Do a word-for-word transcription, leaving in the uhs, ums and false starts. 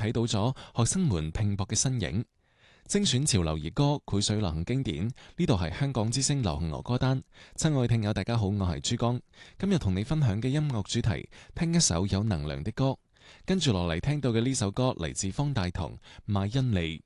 睇到咗學生們拼搏嘅身影。精選潮流兒歌，繪水流行經典。呢度係香港之聲流行樂歌單。親愛聽友大家好，我係珠江。今日同你分享嘅音樂主題，聽一首有能量的歌。跟住落嚟聽到嘅呢首歌嚟自方大同、麥恩利。